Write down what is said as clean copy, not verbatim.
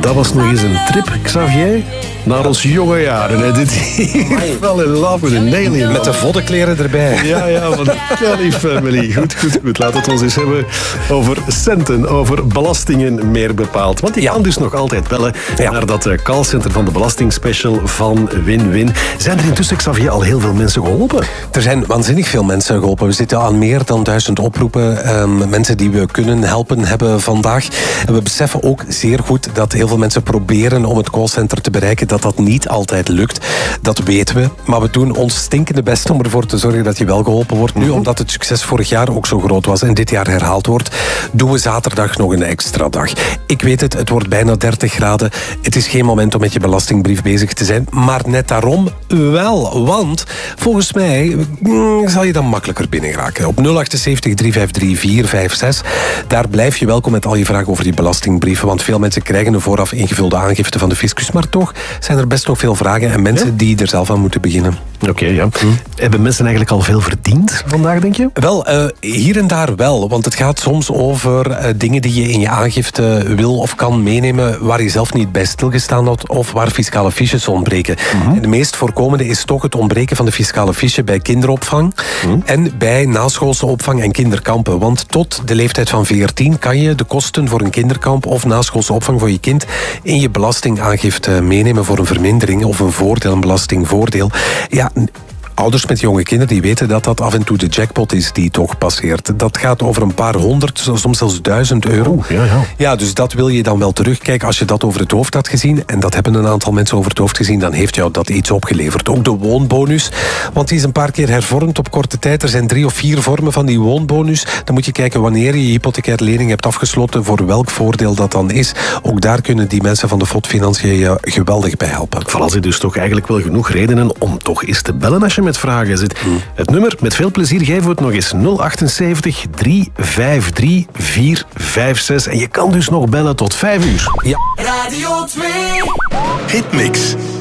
Dat was nog eens een trip, Xavier, naar ons jonge jaren. Hè. Dit hier wel in love with an alien. Met de voddenkleren erbij. Ja, van de Kelly Family. Goed. Laten we het ons eens hebben over centen, over belastingen meer bepaald. Want die kan dus nog altijd bellen naar dat callcenter van de belastingspecial van Win-Win. Zijn er intussen, Xavier, al heel veel mensen geholpen? Er zijn waanzinnig veel mensen geholpen. We zitten aan meer dan 1000 oproepen. Mensen die we kunnen helpen hebben vandaag. En we beseffen ook zeer goed dat heel veel mensen proberen om het callcenter te bereiken, dat niet altijd lukt. Dat weten we. Maar we doen ons stinkende best om ervoor te zorgen dat je wel geholpen wordt. Nu, omdat het succes vorig jaar ook zo groot was en dit jaar herhaald wordt, doen we zaterdag nog een extra dag. Ik weet het wordt bijna 30 graden. Het is geen moment om met je belastingbrief bezig te zijn. Maar net daarom wel. Want volgens mij zal je dan makkelijker binnenraken. Op 078 353 456. Daar blijf je welkom met al je vragen over die belastingbrieven. Want veel mensen krijgen een vooraf ingevulde aangifte van de fiscus. Maar toch zijn er best nog veel vragen en mensen die er zelf aan moeten beginnen. Oké. Hebben mensen eigenlijk al veel verdiend vandaag, denk je? Wel, hier en daar wel. Want het gaat soms over dingen die je in je aangifte wil of kan meenemen waar je zelf niet bij stilgestaan had of waar fiscale fiches ontbreken. En de meest voorkomende is toch het ontbreken van de fiscale fiche bij kinderopvang en bij naschoolse opvang en kinderkampen. Want tot de leeftijd van 14 kan je de kosten voor een kinderkamp of naschoolse opvang voor je kind in je belastingaangifte meenemen voor een vermindering of een voordeel, een belastingvoordeel. Ja, ouders met jonge kinderen die weten dat dat af en toe de jackpot is die toch passeert. Dat gaat over een paar honderd, soms zelfs 1000 euro. Ja, dus dat wil je dan wel terugkijken als je dat over het hoofd had gezien. En dat hebben een aantal mensen over het hoofd gezien. Dan heeft jou dat iets opgeleverd. Ook de woonbonus. Want die is een paar keer hervormd op korte tijd. Er zijn 3 of 4 vormen van die woonbonus. Dan moet je kijken wanneer je hypothecaire lening hebt afgesloten, voor welk voordeel dat dan is. Ook daar kunnen die mensen van de FOD Financiën je geweldig bij helpen. Vooral zit dus toch eigenlijk wel genoeg redenen om toch eens te bellen als je met vragen zit. Het nummer, met veel plezier geven we het nog eens. 078 353 456. En je kan dus nog bellen tot 5 uur. Ja. Radio 2 Hitmix.